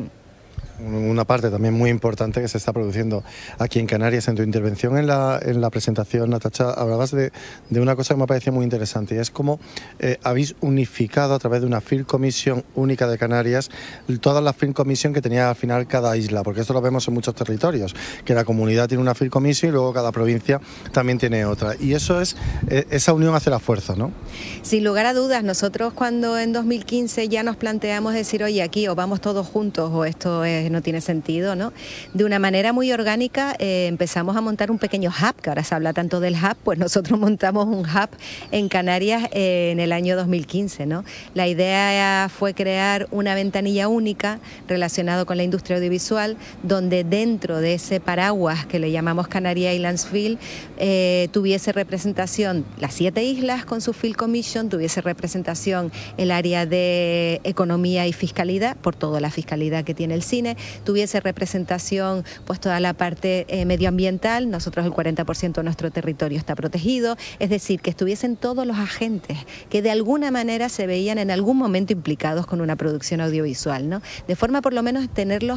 Una parte también muy importante que se está produciendo aquí en Canarias. En tu intervención en la, en la presentación, Natacha, hablabas de, de una cosa que me pareció muy interesante, y es cómo eh, habéis unificado a través de una Film Commission única de Canarias todas las Film Commission que tenía al final cada isla, porque esto lo vemos en muchos territorios, que la comunidad tiene una Film Commission y luego cada provincia también tiene otra, y eso es, eh, esa unión hace la fuerza, ¿no? Sin lugar a dudas, nosotros cuando en dos mil quince ya nos planteamos decir, oye, aquí o vamos todos juntos o esto es no tiene sentido, ¿no? De una manera muy orgánica eh, empezamos a montar un pequeño hub, que ahora se habla tanto del hub, pues nosotros montamos un hub en Canarias eh, en el año dos mil quince, ¿no? La idea fue crear una ventanilla única relacionada con la industria audiovisual, donde dentro de ese paraguas que le llamamos Canary Islands Film, eh, tuviese representación las siete islas con su Film Commission, tuviese representación el área de economía y fiscalidad, por toda la fiscalidad que tiene el cine, tuviese representación pues toda la parte eh, medioambiental, nosotros el cuarenta por ciento de nuestro territorio está protegido, es decir, que estuviesen todos los agentes que de alguna manera se veían en algún momento implicados con una producción audiovisual, ¿no? De forma por lo menos tenerlos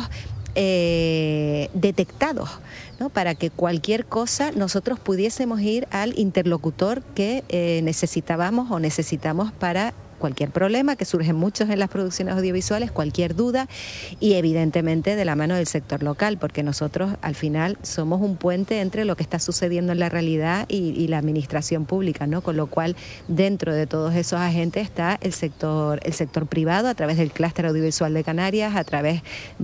eh, detectados, ¿no? Para que cualquier cosa nosotros pudiésemos ir al interlocutor que eh, necesitábamos o necesitamos para cualquier problema, que surgen muchos en las producciones audiovisuales, cualquier duda, y evidentemente de la mano del sector local, porque nosotros al final somos un puente entre lo que está sucediendo en la realidad y, y la administración pública, ¿no? Con lo cual, dentro de todos esos agentes está el sector, el sector privado, a través del clúster audiovisual de Canarias, a través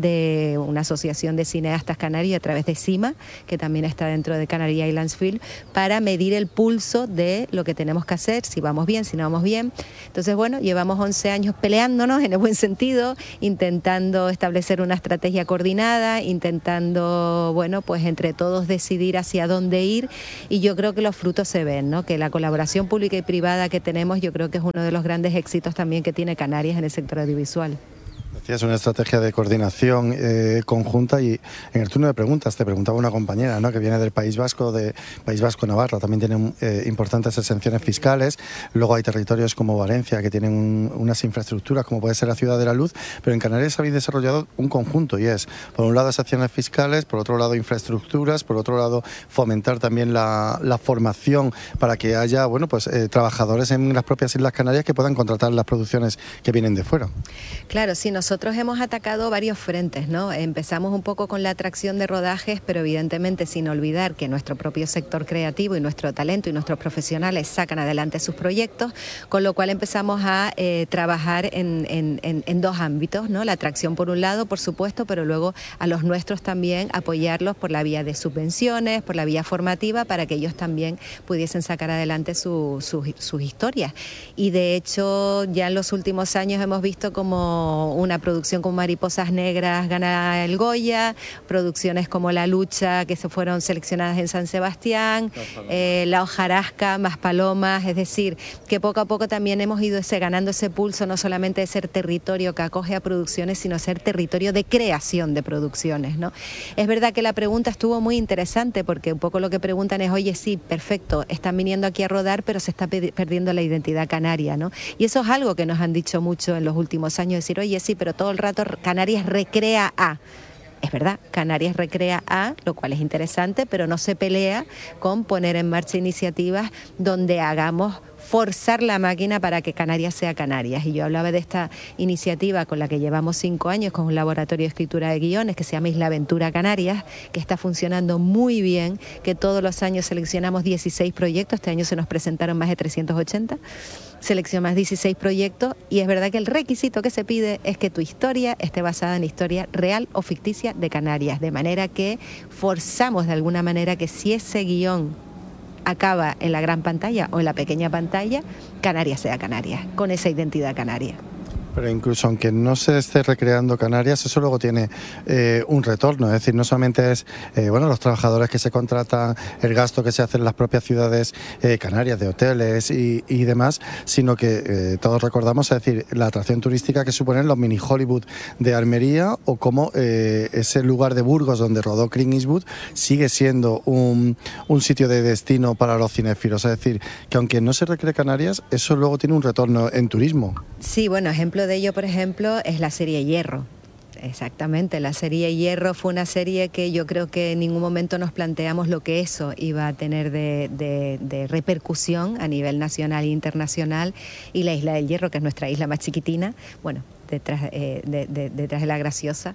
de una asociación de cineastas canarios, a través de CIMA, que también está dentro de Canary Islands Film, para medir el pulso de lo que tenemos que hacer, si vamos bien, si no vamos bien. Entonces, bueno, llevamos once años peleándonos en el buen sentido, intentando establecer una estrategia coordinada, intentando, bueno, pues entre todos decidir hacia dónde ir, y yo creo que los frutos se ven, ¿no? Que la colaboración pública y privada que tenemos, yo creo que es uno de los grandes éxitos también que tiene Canarias en el sector audiovisual. Es una estrategia de coordinación eh, conjunta, y en el turno de preguntas te preguntaba una compañera, ¿no?, que viene del País Vasco, de País Vasco Navarra, también tienen eh, importantes exenciones fiscales. Luego hay territorios como Valencia que tienen un, unas infraestructuras como puede ser la Ciudad de la Luz, pero en Canarias habéis desarrollado un conjunto, y es, por un lado, exenciones fiscales, por otro lado, infraestructuras, por otro lado, fomentar también la, la formación para que haya, bueno, pues eh, trabajadores en las propias Islas Canarias que puedan contratar las producciones que vienen de fuera. Claro, sí, nosotros hemos atacado varios frentes, ¿no? Empezamos un poco con la atracción de rodajes, pero evidentemente sin olvidar que nuestro propio sector creativo y nuestro talento y nuestros profesionales sacan adelante sus proyectos, con lo cual empezamos a eh, trabajar en, en, en, en dos ámbitos, ¿no? La atracción por un lado, por supuesto, pero luego a los nuestros también apoyarlos por la vía de subvenciones, por la vía formativa, para que ellos también pudiesen sacar adelante su, su, sus historias. Y de hecho, ya en los últimos años hemos visto como una producción como Mariposas Negras gana el Goya, producciones como La Lucha, que se fueron seleccionadas en San Sebastián, eh, La Hojarasca, Más Palomas, es decir, que poco a poco también hemos ido ese, ganando ese pulso, no solamente de ser territorio que acoge a producciones, sino ser territorio de creación de producciones, ¿no? Es verdad que la pregunta estuvo muy interesante, porque un poco lo que preguntan es, oye, sí, perfecto, están viniendo aquí a rodar, pero se está perdiendo la identidad canaria, ¿no? Y eso es algo que nos han dicho mucho en los últimos años, decir, oye, sí, pero todo el rato Canarias recrea a. Es verdad, Canarias recrea a, lo cual es interesante, pero no se pelea con poner en marcha iniciativas donde hagamos forzar la máquina para que Canarias sea Canarias. Y yo hablaba de esta iniciativa con la que llevamos cinco años, con un laboratorio de escritura de guiones que se llama Isla Aventura Canarias, que está funcionando muy bien, que todos los años seleccionamos dieciséis proyectos, este año se nos presentaron más de trescientos ochenta, seleccionamos dieciséis proyectos, y es verdad que el requisito que se pide es que tu historia esté basada en historia real o ficticia de Canarias, de manera que forzamos de alguna manera que si ese guión acaba en la gran pantalla o en la pequeña pantalla, Canarias sea Canarias, con esa identidad canaria. Pero incluso aunque no se esté recreando Canarias, eso luego tiene eh, un retorno. Es decir, no solamente es eh, bueno, los trabajadores que se contratan, el gasto que se hace en las propias ciudades eh, canarias, de hoteles y, y demás, sino que eh, todos recordamos, es decir, la atracción turística que suponen los mini Hollywood de Almería, o como eh, ese lugar de Burgos donde rodó Clint Eastwood sigue siendo un, un sitio de destino para los cinéfilos. Es decir, que aunque no se recree Canarias, eso luego tiene un retorno en turismo. Sí, bueno, ejemplo de ello, por ejemplo, es la serie Hierro. Exactamente, la serie Hierro fue una serie que yo creo que en ningún momento nos planteamos lo que eso iba a tener de, de, de repercusión a nivel nacional e internacional, y la Isla del Hierro, que es nuestra isla más chiquitina, bueno, detrás, eh, de, de, detrás de La Graciosa,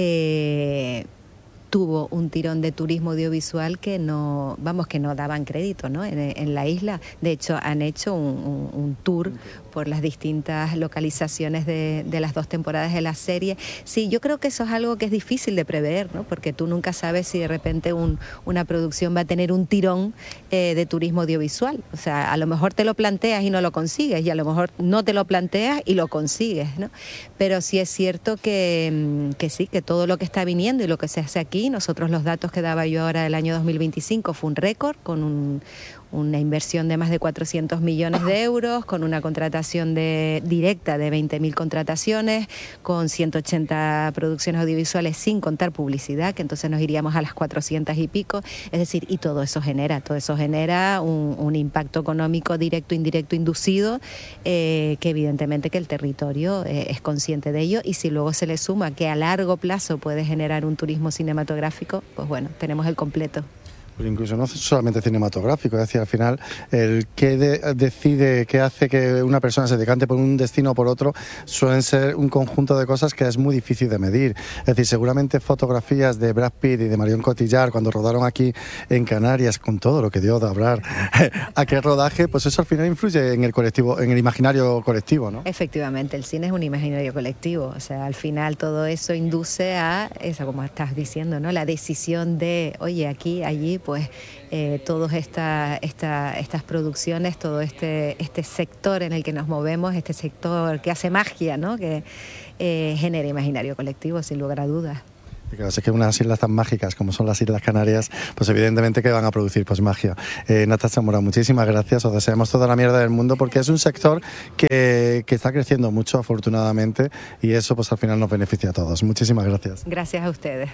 eh, tuvo un tirón de turismo audiovisual que no, vamos, que no daban crédito, ¿no? En, en la isla. De hecho, han hecho un, un, un tour por las distintas localizaciones de, de las dos temporadas de la serie. Sí, yo creo que eso es algo que es difícil de prever, ¿no? Porque tú nunca sabes si de repente un, una producción va a tener un tirón eh, de turismo audiovisual. O sea, a lo mejor te lo planteas y no lo consigues, y a lo mejor no te lo planteas y lo consigues, ¿no? Pero sí es cierto que, que sí, que todo lo que está viniendo y lo que se hace aquí, nosotros los datos que daba yo ahora del año dos mil veinticinco fue un récord, con un, una inversión de más de cuatrocientos millones de euros, con una contratación de, directa de veinte mil contrataciones, con ciento ochenta producciones audiovisuales sin contar publicidad, que entonces nos iríamos a las cuatrocientas y pico. Es decir, y todo eso genera, todo eso genera un, un impacto económico directo, indirecto, inducido, eh, que evidentemente que el territorio eh, es consciente de ello, y si luego se le suma que a largo plazo puede generar un turismo cinematográfico, pues bueno, tenemos el completo. Pero incluso no solamente cinematográfico, es decir, al final el que de, decide, qué hace que una persona se decante por un destino o por otro, suelen ser un conjunto de cosas que es muy difícil de medir. Es decir, seguramente fotografías de Brad Pitt y de Marion Cotillard cuando rodaron aquí en Canarias, con todo lo que dio de hablar aquel rodaje, pues eso al final influye en el colectivo, en el imaginario colectivo, ¿no? Efectivamente, el cine es un imaginario colectivo, o sea, al final todo eso induce a, esa como estás diciendo, ¿no? La decisión de, oye, aquí, allí, pues eh, todas esta, esta, estas producciones, todo este, este sector en el que nos movemos, este sector que hace magia, ¿no? Que eh, genera imaginario colectivo, sin lugar a dudas. Claro, es que unas islas tan mágicas como son las Islas Canarias, pues evidentemente que van a producir pues magia. Eh, Natasha Mora, muchísimas gracias, os deseamos toda la mierda del mundo porque es un sector que, que está creciendo mucho, afortunadamente, y eso pues al final nos beneficia a todos. Muchísimas gracias. Gracias a ustedes.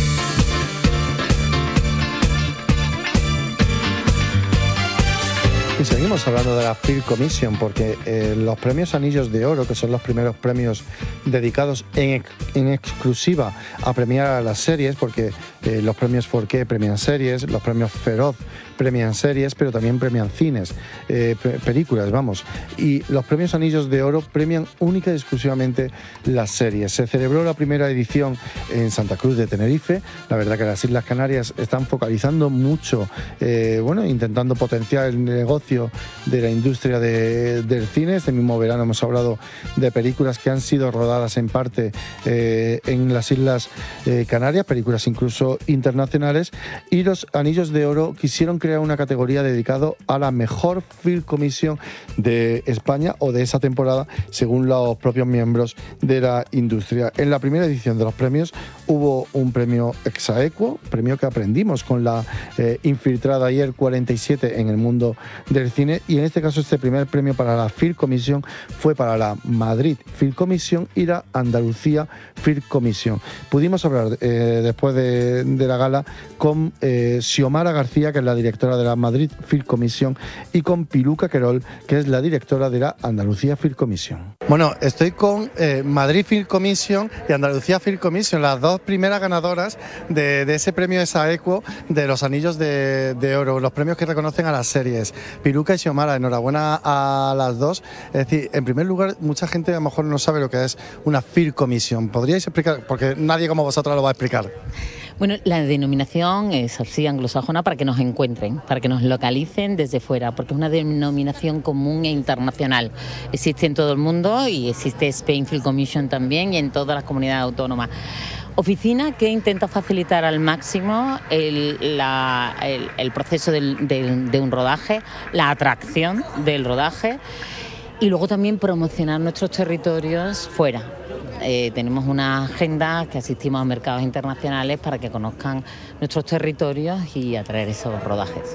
Y seguimos hablando de la Film Commission porque eh, los premios Anillos de Oro, que son los primeros premios dedicados en, ex, en exclusiva a premiar a las series, porque eh, los premios Forqué premian series, los premios Feroz premian series, pero también premian cines, eh, películas, vamos. Y los premios Anillos de Oro premian única y exclusivamente las series. Se celebró la primera edición en Santa Cruz de Tenerife. La verdad que las Islas Canarias están focalizando mucho, eh, bueno, intentando potenciar el negocio de la industria de, del cine. Este mismo verano hemos hablado de películas que han sido rodadas en parte eh, en las Islas eh, Canarias, películas incluso internacionales, y los Anillos de Oro quisieron crear una categoría dedicada a la mejor Film Commission de España o de esa temporada, según los propios miembros de la industria. En la primera edición de los premios hubo un premio ex aequo, premio que aprendimos con la eh, infiltrada ayer cuarenta y siete en el mundo del cine, y en este caso este primer premio para la Film Commission fue para la Madrid Film Commission y la Andalucía Film Commission. Pudimos hablar eh, después de, de la gala con eh, Xiomara García, que es la directora de la Madrid Film Commission, y con Piluca Querol, que es la directora de la Andalucía Film Commission. Bueno, estoy con eh, Madrid Film Commission y Andalucía Film Commission, las dos primeras ganadoras de, de ese premio ex aequo de los Anillos de, de Oro, los premios que reconocen a las series. Piluca y Xiomara, enhorabuena a las dos. Es decir, en primer lugar, mucha gente a lo mejor no sabe lo que es una Film Commission. ¿Podríais explicar? Porque nadie como vosotros lo va a explicar. Bueno, la denominación es así anglosajona para que nos encuentren, para que nos localicen desde fuera, porque es una denominación común e internacional. Existe en todo el mundo y existe Spain Film Commission también y en todas las comunidades autónomas. Oficina que intenta facilitar al máximo el, la, el, el proceso del, del, de un rodaje, la atracción del rodaje y luego también promocionar nuestros territorios fuera. Eh, tenemos una agenda que asistimos a mercados internacionales para que conozcan nuestros territorios y atraer esos rodajes.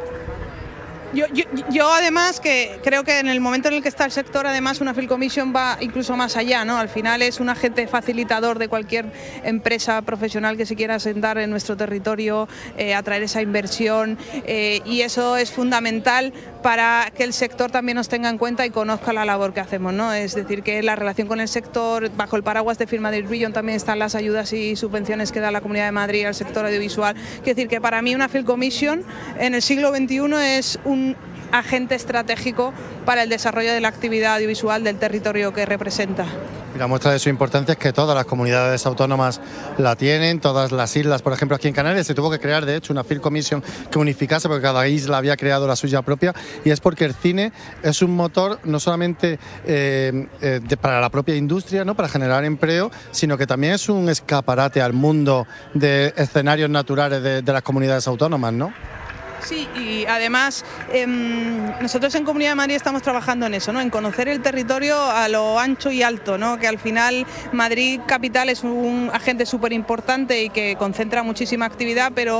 Yo, yo, yo además que creo que en el momento en el que está el sector, además una Film Commission va incluso más allá, ¿no? Al final es un agente facilitador de cualquier empresa profesional que se quiera asentar en nuestro territorio, eh, atraer esa inversión eh, y eso es fundamental para que el sector también nos tenga en cuenta y conozca la labor que hacemos, ¿no? Es decir, que la relación con el sector, bajo el paraguas de Film Madrid Region también están las ayudas y subvenciones que da la Comunidad de Madrid al sector audiovisual. Es decir, que para mí una Film Commission en el siglo veintiuno es un agente estratégico para el desarrollo de la actividad audiovisual del territorio que representa. Y la muestra de su importancia es que todas las comunidades autónomas la tienen, todas las islas, por ejemplo aquí en Canarias se tuvo que crear de hecho una Film Commission que unificase porque cada isla había creado la suya propia, y es porque el cine es un motor no solamente eh, eh, de, para la propia industria, ¿no? Para generar empleo, sino que también es un escaparate al mundo de escenarios naturales de, de las comunidades autónomas, ¿no? Sí, y además eh, nosotros en Comunidad de Madrid estamos trabajando en eso, ¿no? En conocer el territorio a lo ancho y alto, ¿no? Que al final Madrid capital es un agente súper importante y que concentra muchísima actividad, pero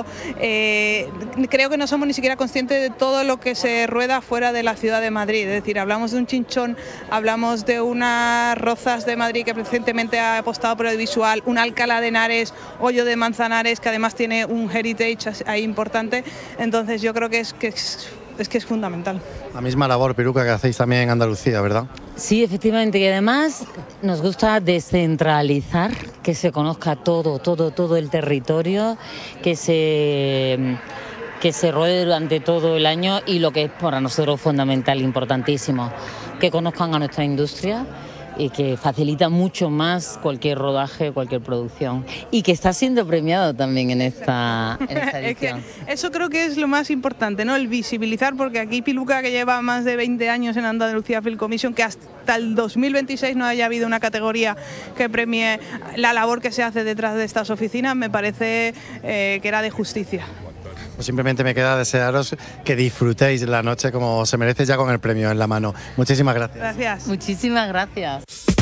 eh, creo que no somos ni siquiera conscientes de todo lo que se rueda fuera de la ciudad de Madrid. Es decir, hablamos de un Chinchón, hablamos de unas Rozas de Madrid que recientemente ha apostado por el visual, un Alcalá de Henares, Hoyo de Manzanares, que además tiene un heritage ahí importante. Entonces yo creo que es que es, es que es fundamental. La misma labor, Piluca, que hacéis también en Andalucía, ¿verdad? Sí, efectivamente, y además nos gusta descentralizar, que se conozca todo, todo, todo el territorio, que se que se ruede durante todo el año y lo que es para nosotros fundamental, importantísimo, que conozcan a nuestra industria y que facilita mucho más cualquier rodaje, cualquier producción, y que está siendo premiado también en esta, en esta edición. Es que eso creo que es lo más importante, ¿no? El visibilizar, porque aquí Piluca, que lleva más de veinte años en Andalucía Film Commission, que hasta el dos mil veintiséis no haya habido una categoría que premie la labor que se hace detrás de estas oficinas, me parece eh, que era de justicia. Pues simplemente me queda desearos que disfrutéis la noche como se merece, ya con el premio en la mano. Muchísimas gracias. Gracias. Muchísimas gracias.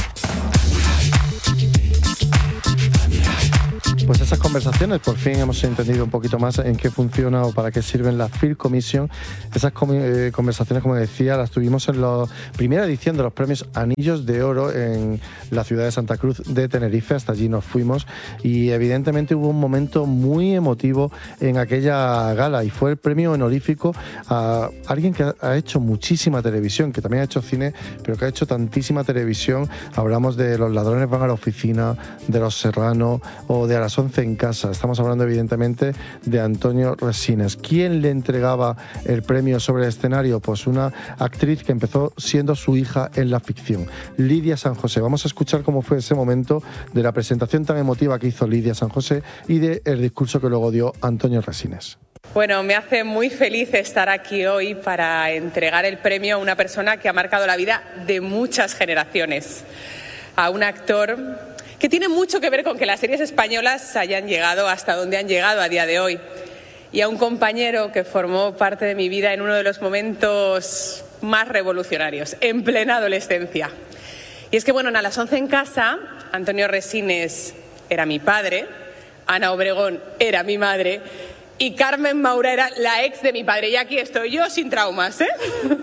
Pues esas conversaciones, por fin hemos entendido un poquito más en qué funciona o para qué sirven las Film Commission. Esas eh, conversaciones, como decía, las tuvimos en la primera edición de los premios Anillos de Oro en la ciudad de Santa Cruz de Tenerife. Hasta allí nos fuimos y evidentemente hubo un momento muy emotivo en aquella gala y fue el premio honorífico a alguien que ha hecho muchísima televisión, que también ha hecho cine, pero que ha hecho tantísima televisión. Hablamos de Los ladrones van a la oficina, de Los Serrano o de A las once en casa. Estamos hablando evidentemente de Antonio Resines. ¿Quién le entregaba el premio sobre el escenario? Pues una actriz que empezó siendo su hija en la ficción, Lidia San José. Vamos a escuchar cómo fue ese momento de la presentación tan emotiva que hizo Lidia San José y del discurso que luego dio Antonio Resines. Bueno, me hace muy feliz estar aquí hoy para entregar el premio a una persona que ha marcado la vida de muchas generaciones, a un actor que tiene mucho que ver con que las series españolas hayan llegado hasta donde han llegado a día de hoy, y a un compañero que formó parte de mi vida en uno de los momentos más revolucionarios, en plena adolescencia. Y es que, bueno, en A las once en casa, Antonio Resines era mi padre, Ana Obregón era mi madre y Carmen Maura era la ex de mi padre. Y aquí estoy yo sin traumas, ¿eh?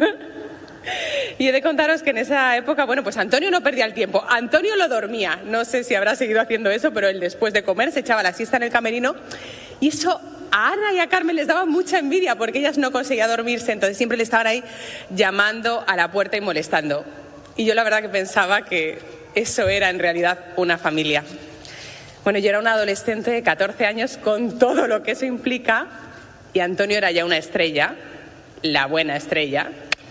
Y he de contaros que en esa época, bueno, pues Antonio no perdía el tiempo, Antonio lo dormía. No sé si habrá seguido haciendo eso, pero él después de comer se echaba la siesta en el camerino, y eso a Ana y a Carmen les daba mucha envidia porque ellas no conseguían dormirse, entonces siempre le estaban ahí llamando a la puerta y molestando. Y yo la verdad que pensaba que eso era en realidad una familia. Bueno, yo era una adolescente de catorce años con todo lo que eso implica, y Antonio era ya una estrella, la buena estrella.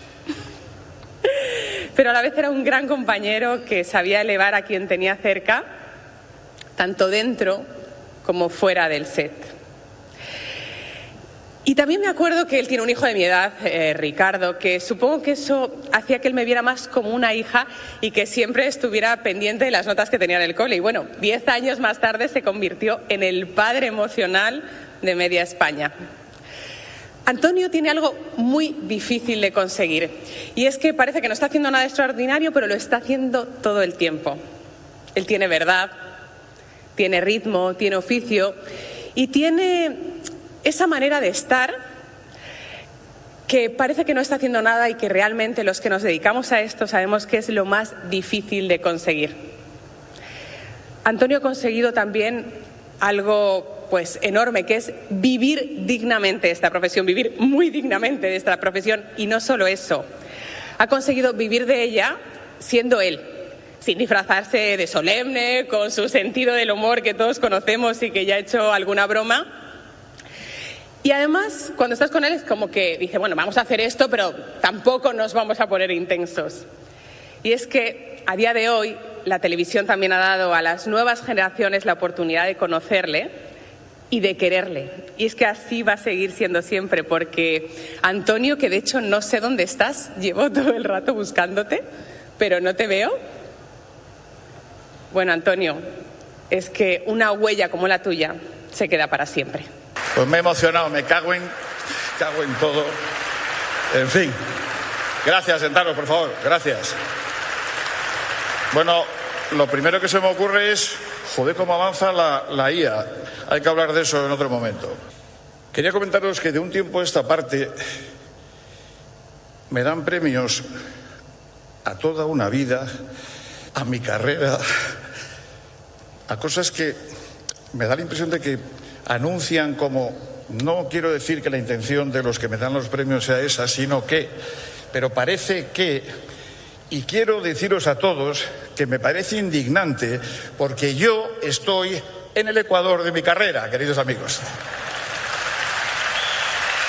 Pero a la vez era un gran compañero que sabía elevar a quien tenía cerca, tanto dentro como fuera del set. Y también me acuerdo que él tiene un hijo de mi edad, eh, Ricardo, que supongo que eso hacía que él me viera más como una hija y que siempre estuviera pendiente de las notas que tenía en el cole. Y bueno, diez años más tarde se convirtió en el padre emocional de media España. Antonio tiene algo muy difícil de conseguir, y es que parece que no está haciendo nada extraordinario, pero lo está haciendo todo el tiempo. Él tiene verdad, tiene ritmo, tiene oficio y tiene esa manera de estar que parece que no está haciendo nada y que realmente los que nos dedicamos a esto sabemos que es lo más difícil de conseguir. Antonio ha conseguido también algo pues enorme, que es vivir dignamente esta profesión, vivir muy dignamente de esta profesión, y no solo eso, ha conseguido vivir de ella siendo él, sin disfrazarse de solemne, con su sentido del humor que todos conocemos y que ya ha hecho alguna broma. Y además, cuando estás con él es como que dice, bueno, vamos a hacer esto, pero tampoco nos vamos a poner intensos. Y es que a día de hoy la televisión también ha dado a las nuevas generaciones la oportunidad de conocerle y de quererle. Y es que así va a seguir siendo siempre, porque Antonio, que de hecho no sé dónde estás, llevo todo el rato buscándote, pero no te veo. Bueno, Antonio, es que una huella como la tuya se queda para siempre. Pues me he emocionado, me cago en, cago en todo. En fin, gracias, sentaros, por favor, gracias. Bueno, lo primero que se me ocurre es, joder, cómo avanza la, la I A. Hay que hablar de eso en otro momento. Quería comentaros que de un tiempo a esta parte me dan premios a toda una vida, a mi carrera, a cosas que me da la impresión de que anuncian como, no quiero decir que la intención de los que me dan los premios sea esa, sino que, pero parece que, y quiero deciros a todos que me parece indignante porque yo estoy en el ecuador de mi carrera, queridos amigos.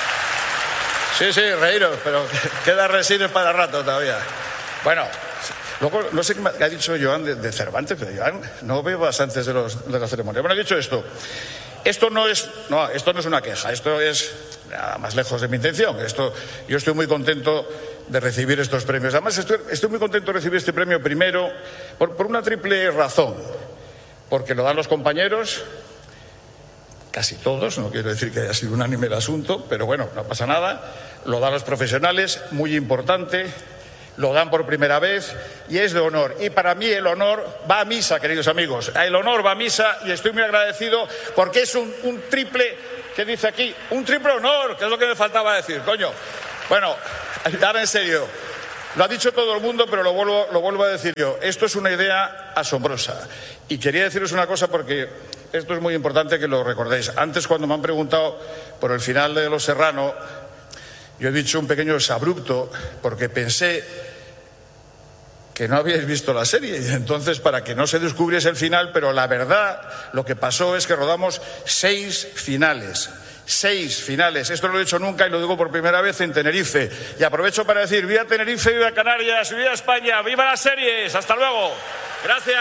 Sí, sí, reíros, pero queda resines para rato todavía. Bueno, luego, no sé qué ha dicho Joan de, de Cervantes, pero Joan no bebas antes de, los, de la ceremonia. Bueno, ha dicho esto. Esto no es, no, esto no es una queja, esto es nada más lejos de mi intención. Esto, yo estoy muy contento de recibir estos premios. Además, estoy, estoy muy contento de recibir este premio primero por, por una triple razón. Porque lo dan los compañeros, casi todos, no quiero decir que haya sido unánime el asunto, pero bueno, no pasa nada. Lo dan los profesionales, muy importante. Lo dan por primera vez y es de honor. Y para mí el honor va a misa, queridos amigos. El honor va a misa y estoy muy agradecido porque es un, un triple, ¿qué dice aquí? Un triple honor, que es lo que me faltaba decir, coño. Bueno, ahora en serio, lo ha dicho todo el mundo, pero lo vuelvo, lo vuelvo a decir yo. Esto es una idea asombrosa. Y quería deciros una cosa porque esto es muy importante que lo recordéis. Antes, cuando me han preguntado por el final de Los Serrano, yo he dicho un pequeño exabrupto porque pensé que no habíais visto la serie y entonces para que no se descubriese el final, pero la verdad lo que pasó es que rodamos seis finales. Seis finales. Esto no lo he dicho nunca y lo digo por primera vez en Tenerife. Y aprovecho para decir viva Tenerife, viva Canarias, viva España, viva las series. Hasta luego. Gracias.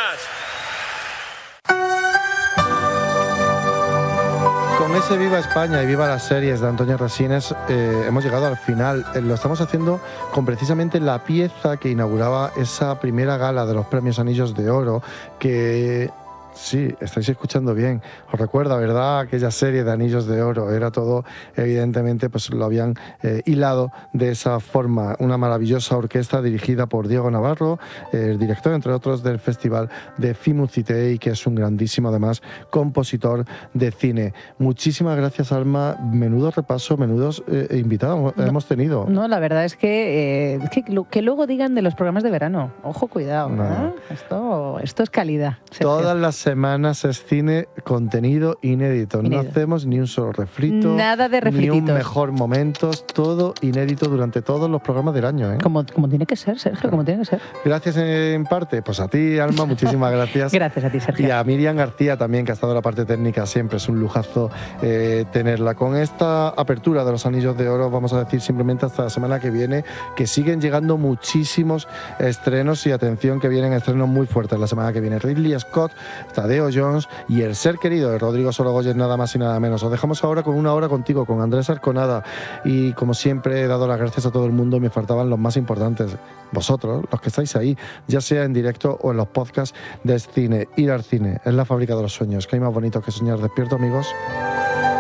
Con ese Viva España y Viva las series de Antonio Resines eh, hemos llegado al final. Eh, lo estamos haciendo con precisamente la pieza que inauguraba esa primera gala de los premios Anillos de Oro, que... Sí, estáis escuchando bien. Os recuerda, ¿verdad? Aquella serie de Anillos de Oro. Era todo, evidentemente, pues lo habían eh, hilado de esa forma. Una maravillosa orquesta dirigida por Diego Navarro, eh, el director, entre otros, del Festival de Fimucitei, que es un grandísimo, además, compositor de cine. Muchísimas gracias, Alma. Menudo repaso, menudos eh, invitados no, hemos tenido. No, la verdad es que, eh, que, que luego digan de los programas de verano. Ojo, cuidado. No. ¿eh? Esto, esto es calidad. Sergio. Todas las semanas es cine, contenido inédito. inédito. No hacemos ni un solo refrito. Nada de refrititos. Ni un mejor momentos. Todo inédito durante todos los programas del año. ¿eh? Como, como tiene que ser, Sergio, como tiene que ser. Gracias en parte, pues a ti, Alma, muchísimas gracias. Gracias a ti, Sergio. Y a Miriam García también, que ha estado en la parte técnica. Siempre es un lujazo eh, tenerla. Con esta apertura de los Anillos de Oro, vamos a decir simplemente hasta la semana que viene, que siguen llegando muchísimos estrenos y atención, que vienen estrenos muy fuertes la semana que viene. Ridley Scott, Tadeo Jones y El ser querido de Rodrigo Sorogoyen, nada más y nada menos. Os dejamos ahora con Una hora contigo, con Andrés Arconada, y como siempre he dado las gracias a todo el mundo. Me faltaban los más importantes, vosotros, los que estáis ahí, ya sea en directo o en los podcasts de cine. Ir al cine es la fábrica de los sueños. ¿Qué hay más bonito que soñar despierto, amigos?